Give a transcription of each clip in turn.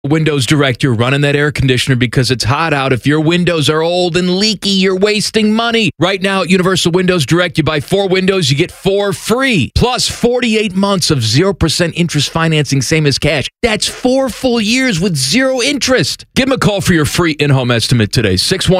Windows Direct, you're running that air conditioner because it's hot out. If your windows are old and leaky, you're wasting money. Right now at Universal Windows Direct, you buy 4 windows, you get 4 free. Plus 48 months of 0% interest financing, same as cash. That's 4 full years with 0 interest. Give them a call for your free in-home estimate today.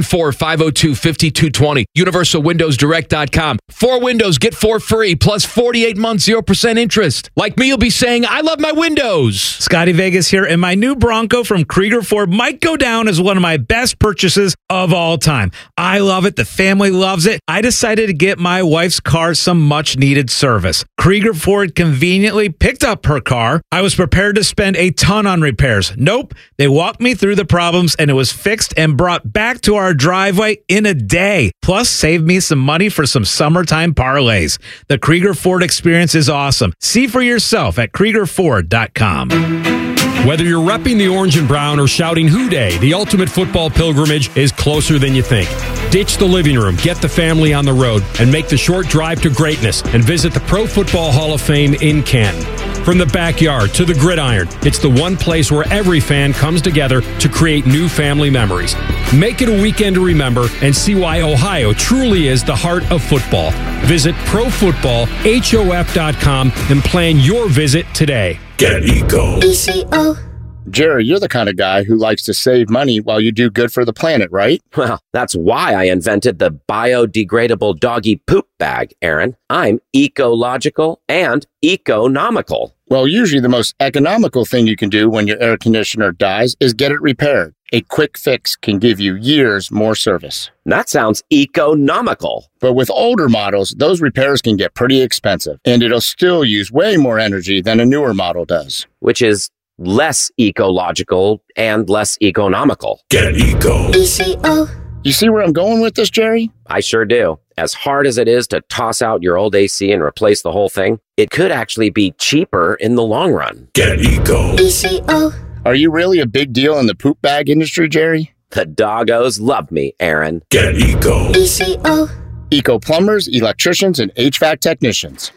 614-502-5220. UniversalWindowsDirect.com. 4 windows, get 4 free. Plus 48 months, 0% interest. Like me, you'll be saying, I love my windows. Scotty Vegas here, and my new Bronco from Krieger Ford might go down as one of my best purchases of all time. I love it. The family loves it. I decided to get my wife's car some much-needed service. Krieger Ford conveniently picked up her car. I was prepared to spend a ton on repairs. Nope. They walked me through the problems, and it was fixed and brought back to our driveway in a day. Plus, saved me some money for some summertime parlays. The Krieger Ford experience is awesome. See for yourself at KriegerFord.com. Whether you're repping the orange and brown or shouting Hoo Day, the ultimate football pilgrimage is closer than you think. Ditch the living room, get the family on the road, and make the short drive to greatness and visit the Pro Football Hall of Fame in Canton. From the backyard to the gridiron, it's the one place where every fan comes together to create new family memories. Make it a weekend to remember and see why Ohio truly is the heart of football. Visit ProFootballHOF.com and plan your visit today. Get Eco. ECO. Jerry, you're the kind of guy who likes to save money while you do good for the planet, right? Well, that's why I invented the biodegradable doggy poop bag, Aaron. I'm ecological and economical. Well, usually the most economical thing you can do when your air conditioner dies is get it repaired. A quick fix can give you years more service. That sounds economical. But with older models, those repairs can get pretty expensive, and it'll still use way more energy than a newer model does. Which is less ecological and less economical. Get Eco. ECO. You see where I'm going with this, Jerry? I sure do. As hard as it is to toss out your old AC and replace the whole thing, it could actually be cheaper in the long run. Get Eco. ECO. Are you really a big deal in the poop bag industry, Jerry? The doggos love me, Aaron. Get Eco. ECO. Eco plumbers, electricians, and HVAC technicians.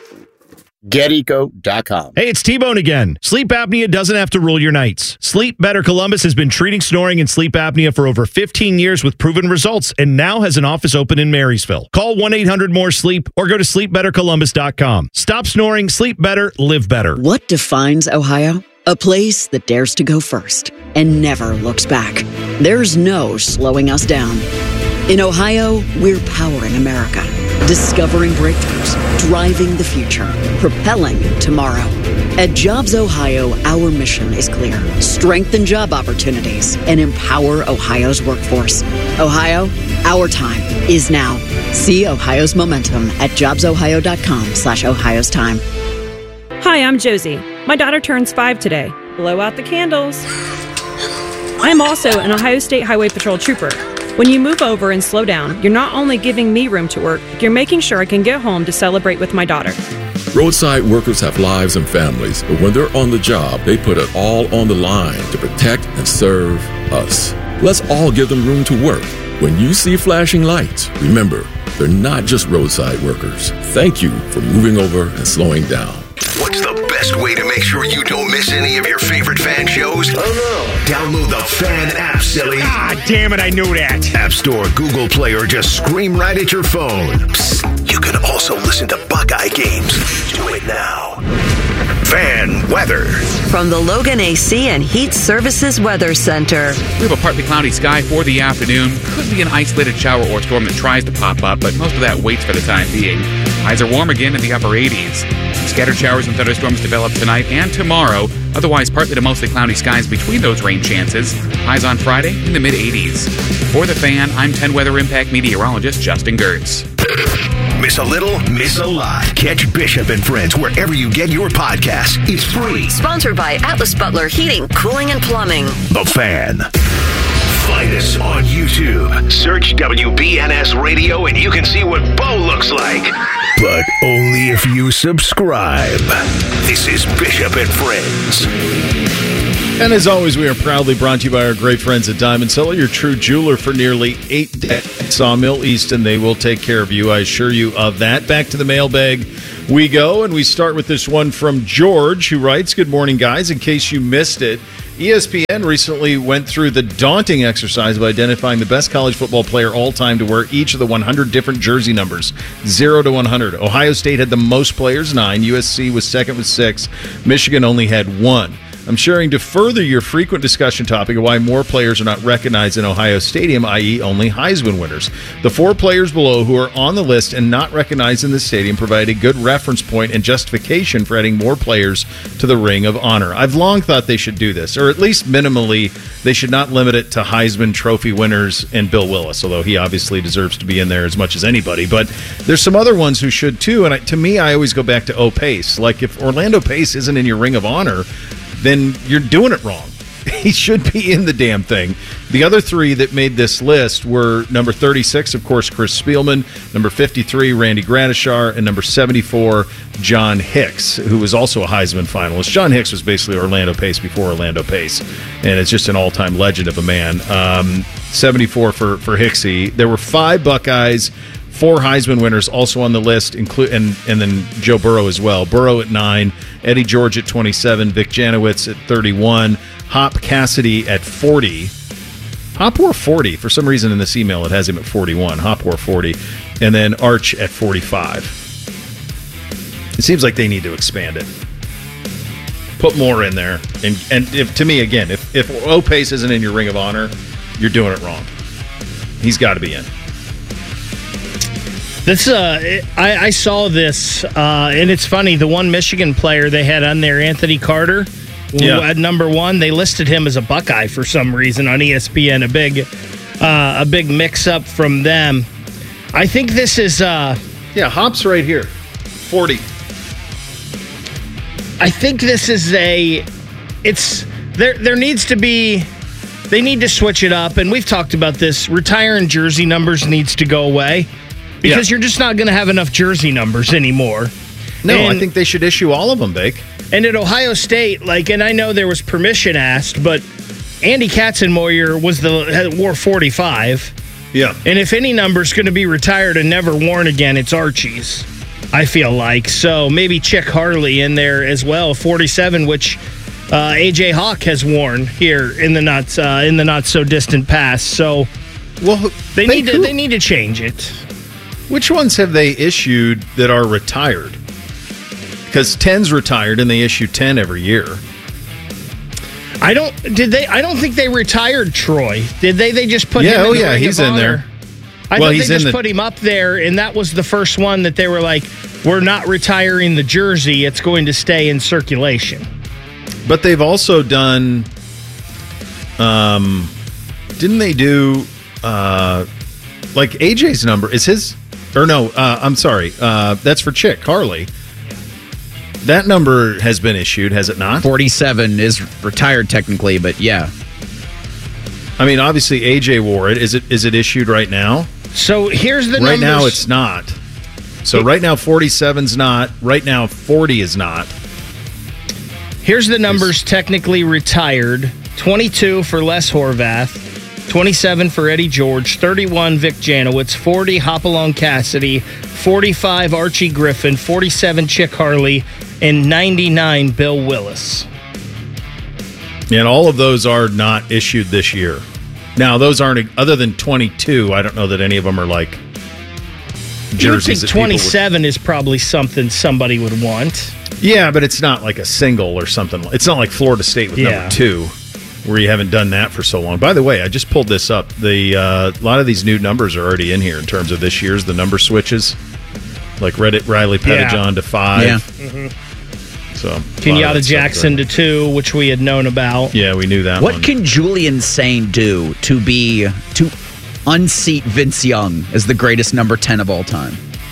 GetEco.com. Hey, it's T-Bone again. Sleep apnea doesn't have to rule your nights. Sleep Better Columbus has been treating snoring and sleep apnea for over 15 years with proven results and now has an office open in Marysville. Call 1-800-MORE-SLEEP or go to sleepbettercolumbus.com. Stop snoring, sleep better, live better. What defines Ohio? A place that dares to go first and never looks back. There's no slowing us down. In Ohio, we're powering America, discovering breakthroughs, driving the future, propelling tomorrow. At Jobs Ohio, our mission is clear. Strengthen job opportunities and empower Ohio's workforce. Ohio, our time is now. See Ohio's momentum at jobsohio.com/Ohio's time. Hi, I'm Josie. My daughter turns 5 today. Blow out the candles. I'm also an Ohio State Highway Patrol trooper. When you move over and slow down, you're not only giving me room to work, you're making sure I can get home to celebrate with my daughter. Roadside workers have lives and families, but when they're on the job, they put it all on the line to protect and serve us. Let's all give them room to work. When you see flashing lights, remember, they're not just roadside workers. Thank you for moving over and slowing down. What's the best way to make sure you don't miss any of your favorite fan shows? Oh no. Download the Fan app, silly. Ah, damn it, I knew that. App Store, Google Play, or just scream right at your phone. Psst, you can also listen to Buckeye games. Do it now. Fan weather. From the Logan AC and Heat Services Weather Center. We have a partly cloudy sky for the afternoon. Could be an isolated shower or storm that tries to pop up, but most of that waits for the time being. Highs are warm again in the upper 80s. Scattered showers and thunderstorms develop tonight and tomorrow. Otherwise, partly to mostly cloudy skies between those rain chances. Highs on Friday in the mid-80s. For the Fan, I'm 10 Weather Impact meteorologist Justin Gertz. Miss a little, miss a lot. Catch Bishop and Friends wherever you get your podcasts. It's free. Sponsored by Atlas Butler Heating, Cooling, and Plumbing. The Fan. Find us on YouTube. Search WBNS Radio and you can see what Bo looks like. But only if you subscribe. This is Bishop and Friends. And as always, we are proudly brought to you by our great friends at Diamond Cellar, your true jeweler for nearly 8 decades. Sawmill East, and they will take care of you. I assure you of that. Back to the mailbag we go, and we start with this one from George, who writes, "Good morning, guys. In case you missed it, ESPN recently went through the daunting exercise of identifying the best college football player all time to wear each of the 100 different jersey numbers, 0 to 100. Ohio State had the most players, 9. USC was second with 6. Michigan only had 1. I'm sharing to further your frequent discussion topic of why more players are not recognized in Ohio Stadium, i.e. only Heisman winners. The 4 players below who are on the list and not recognized in the stadium provide a good reference point and justification for adding more players to the Ring of Honor. I've long thought they should do this, or at least minimally, they should not limit it to Heisman Trophy winners and Bill Willis, although he obviously deserves to be in there as much as anybody. But there's some other ones who should too, and to me, I always go back to O. Pace. Like, if Orlando Pace isn't in your Ring of Honor, then you're doing it wrong. He should be in the damn thing. The other 3 that made this list were number 36, of course, Chris Spielman, number 53, Randy Gradishar, and number 74, John Hicks, who was also a Heisman finalist. John Hicks was basically Orlando Pace before Orlando Pace, and it's just an all-time legend of a man. 74 for Hicksy. There were 5 Buckeyes, 4 Heisman winners also on the list, and then Joe Burrow as well. Burrow at 9, Eddie George at 27, Vic Janowitz at 31, Hop Cassidy at 40. Hop wore 40. For some reason in this email it has him at 41. Hop wore 40. And then Arch at 45. It seems like they need to expand it. Put more in there. And if, to me, again, if O-Pace isn't in your Ring of Honor, you're doing it wrong. He's got to be in. This I saw this, and it's funny. The one Michigan player they had on there, Anthony Carter, at number 1, they listed him as a Buckeye for some reason on ESPN. A big mix-up from them. I think this is... Hop's right here, 40. I think this is there needs to be... They need to switch it up, and we've talked about this. Retiring jersey numbers needs to go away. Because you're just not going to have enough jersey numbers anymore. No, I think they should issue all of them, Bake. And at Ohio State, and I know there was permission asked, but Andy Katzenmoyer wore 45. Yeah. And if any number's going to be retired and never worn again, it's Archie's, I feel like. So maybe Chick Harley in there as well, 47, which A.J. Hawk has worn here in the not so distant past. So they need to change it. Which ones have they issued that are retired? Because 10's retired and they issue 10 every year. I don't think they retired Troy. Did they? They just put him in the Ring of he's Honor. in there. I thought they just put him up there, and that was the first one that they were like, we're not retiring the jersey. It's going to stay in circulation. But they've also done, didn't they do, like AJ's number, is his... Or no, I'm sorry. That's for Chick Harley. That number has been issued, has it not? 47 is retired technically, but yeah. I mean, obviously AJ wore it. Is it issued right now? So here's the numbers. Right now it's not. So right now 47's not. Right now 40 is not. Here's the numbers technically retired. 22 for Les Horvath. 27 for Eddie George, 31 Vic Janowitz, 40 Hopalong Cassidy, 45 Archie Griffin, 47 Chick Harley, and 99 Bill Willis. And all of those are not issued this year. Now, those aren't, other than 22, I don't know that any of them are like jerseys. You would think 27 is probably something somebody would want. Yeah, but it's not like a single or something. It's not like Florida State with number 2. Where you haven't done that for so long. By the way, I just pulled this up. A lot of these new numbers are already in here in terms of this year's, the number switches. Like Riley Pettijohn to 5. Yeah. So Kenyatta Jackson to 2, which we had known about. Yeah, we knew that What one. can Julian Sain do to unseat Vince Young as the greatest number 10 of all time?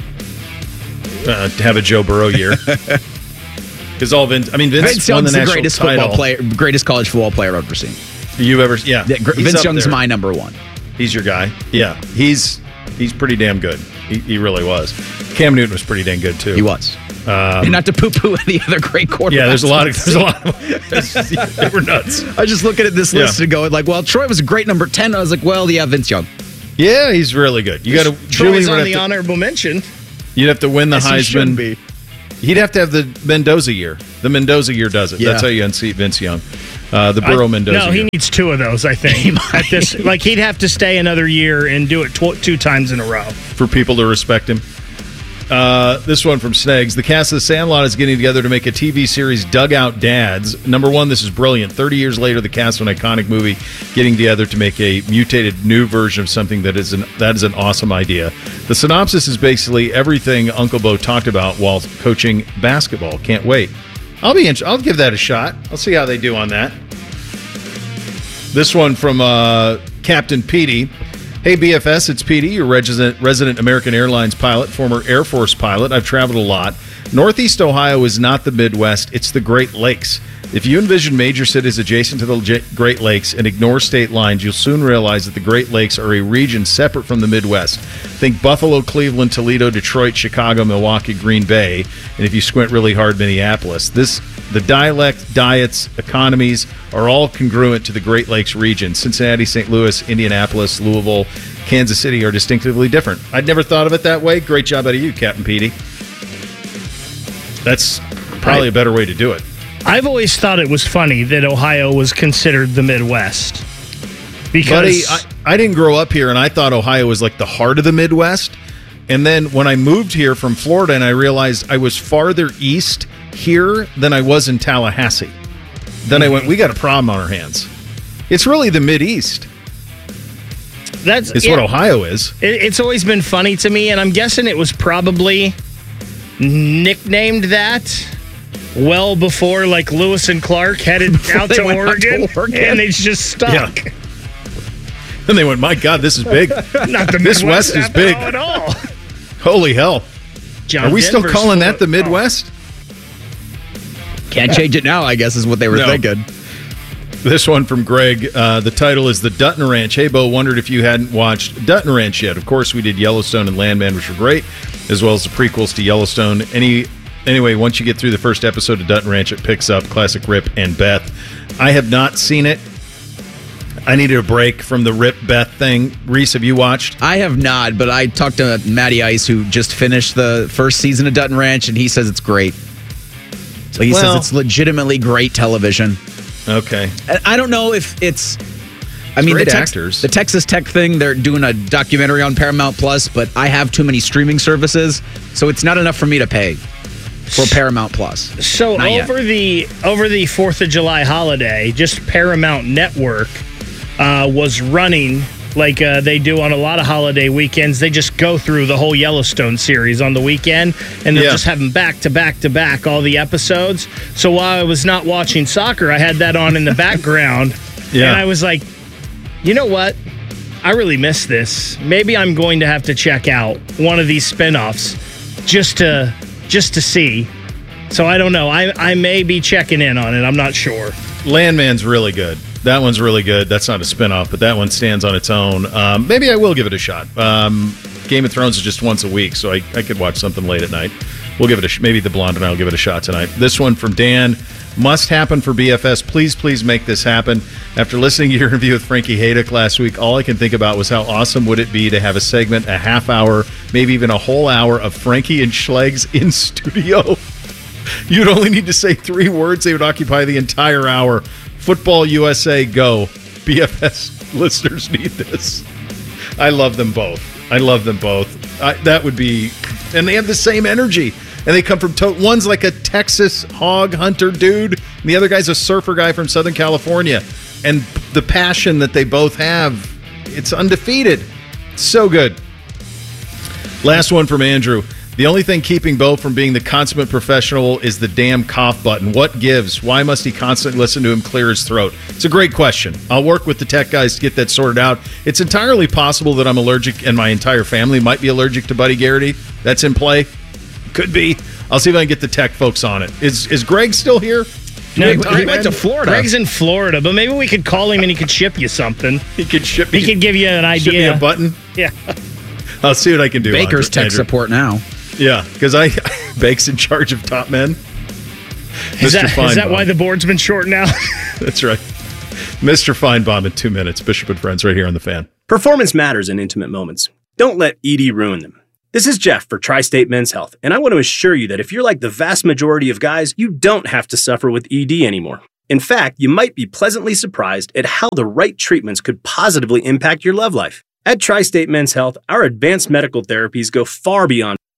Have a Joe Burrow year. Because Vince won the national greatest title. Greatest college football player I've ever seen. You've ever? Yeah. Vince Young's my number 1. He's your guy. Yeah, he's pretty damn good. He really was. Cam Newton was pretty dang good too. He was. And not to poo-poo any other great quarterbacks. Yeah, there's a lot of they were nuts. I was just looking at this list and going like, well, Troy was a great number 10. I was like, well, yeah, Vince Young. Yeah, he's really good. You got to. Troy's on the honorable mention. You'd have to win the Heisman. He'd have to have the Mendoza year. The Mendoza year does it. Yeah. That's how you unseat Vince Young. The Burrow Mendoza No, year. he needs 2 of those, I think. At this, like, he'd have to stay another year and do it 2 times in a row. For people to respect him. This one from Snegs. The cast of The Sandlot is getting together to make a TV series, Dugout Dads. Number one, this is brilliant. 30 years later, the cast of an iconic movie getting together to make a mutated new version of something that is an awesome idea. The synopsis is basically everything Uncle Bo talked about while coaching basketball. Can't wait. I'll give that a shot. I'll see how they do on that. This one from Captain Petey. Hey, BFS, it's Petey, your resident American Airlines pilot, former Air Force pilot. I've traveled a lot. Northeast Ohio is not the Midwest, it's the Great Lakes. If you envision major cities adjacent to the Great Lakes and ignore state lines, you'll soon realize that the Great Lakes are a region separate from the Midwest. Think Buffalo, Cleveland, Toledo, Detroit, Chicago, Milwaukee, Green Bay, and if you squint really hard, Minneapolis. The dialect, diets, economies are all congruent to the Great Lakes region. Cincinnati, St. Louis, Indianapolis, Louisville, Kansas City are distinctively different. I'd never thought of it that way. Great job out of you, Captain Petey. That's probably a better way to do it. I've always thought it was funny that Ohio was considered the Midwest. Because Buddy, I didn't grow up here, and I thought Ohio was like the heart of the Midwest. And then when I moved here from Florida and I realized I was farther east here than I was in Tallahassee, then I went, we got a problem on our hands. It's really the Mideast. It's what Ohio is. It's always been funny to me, and I'm guessing it was probably nicknamed that well before, like, Lewis and Clark headed out to Oregon, and it's just stuck. Yeah. And they went, my God, this is big. Not the This West is big. at all. Holy hell. John Are we still Denver's calling that the Midwest? Can't change it now, I guess, is what they were thinking. This one from Greg. The title is The Dutton Ranch. Hey, Bo, wondered if you hadn't watched Dutton Ranch yet. Of course, we did Yellowstone and Landman, which were great, as well as the prequels to Yellowstone. Anyway, once you get through the first episode of Dutton Ranch, it picks up classic Rip and Beth. I have not seen it. I needed a break from the Rip Beth thing. Reese, have you watched? I have not, but I talked to Matty Ice, who just finished the first season of Dutton Ranch, and he says it's great. So he says it's legitimately great television. Okay. I don't know if it's... great actors. The Texas Tech thing, they're doing a documentary on Paramount Plus, but I have too many streaming services, so it's not enough for me to pay for Paramount Plus. So over the 4th of July holiday, just Paramount Network was running like they do on a lot of holiday weekends. They just go through the whole Yellowstone series on the weekend, and they'll just have them back to back to back, all the episodes. So while I was not watching soccer, I had that on in the background, and I was like, you know what? I really miss this. Maybe I'm going to have to check out one of these spinoffs just to see. So I don't know. I may be checking in on it. I'm not sure. Landman's really good. That one's really good. That's not a spinoff, but that one stands on its own. Maybe I will give it a shot. Game of Thrones is just once a week, so I could watch something late at night. We'll give it maybe the blonde and I will give it a shot tonight. This one from Dan. Must happen for BFS. Please make this happen. After listening to your interview with Frankie Haydock last week, all I can think about was how awesome would it be to have a segment, a half hour, maybe even a whole hour of Frankie and Schlegs in studio. You'd only need to say 3 words. They would occupy the entire hour. Football USA, go. BFS listeners need this. I love them both. That would be... And they have the same energy. And they come from... One's like a Texas hog hunter dude, and the other guy's a surfer guy from Southern California. And the passion that they both have, it's undefeated. So good. Last one from Andrew. The only thing keeping Bo from being the consummate professional is the damn cough button. What gives? Why must he constantly listen to him clear his throat? It's a great question. I'll work with the tech guys to get that sorted out. It's entirely possible that I'm allergic and my entire family might be allergic to Buddy Garrity. That's in play. Could be. I'll see if I can get the tech folks on it. Is Greg still here? No, he went to Florida. Greg's in Florida, but maybe we could call him and he could ship you something. He could ship me. He could give you an idea. Ship me a button? Yeah. I'll see what I can do. Baker's tech support now. Yeah, because Bake's in charge of top men. Is that why the board's been short now? That's right. Mr. Feinbaum in 2 minutes. Bishop and Friends right here on The Fan. Performance matters in intimate moments. Don't let ED ruin them. This is Jeff for Tri-State Men's Health, and I want to assure you that if you're like the vast majority of guys, you don't have to suffer with ED anymore. In fact, you might be pleasantly surprised at how the right treatments could positively impact your love life. At Tri-State Men's Health, our advanced medical therapies go far beyond